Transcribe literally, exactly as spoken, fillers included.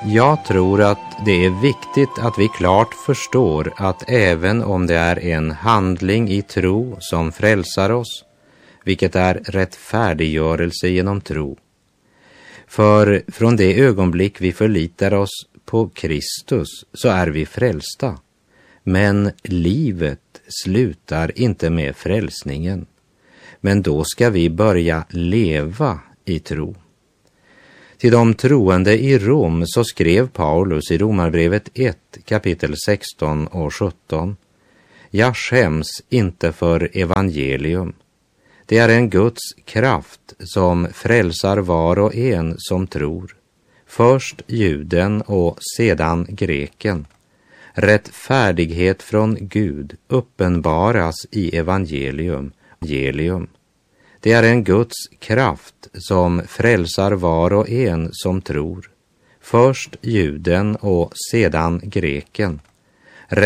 Jag tror att det är viktigt att vi klart förstår att även om det är en handling i tro som frälsar oss, vilket är rättfärdiggörelse genom tro, för från det ögonblick vi förlitar oss på Kristus så är vi frälsta. Men livet slutar inte med frälsningen. Men då ska vi börja leva i tro. Till de troende i Rom så skrev Paulus i Romarbrevet ett, kapitel sexton och sjutton. Jag skäms inte för evangelium. Det är en Guds kraft som frälsar var och en som tror. Först juden och sedan greken. Rättfärdighet från Gud uppenbaras i evangelium. evangelium. Det är en Guds kraft som frälsar var och en som tror. Först juden och sedan greken.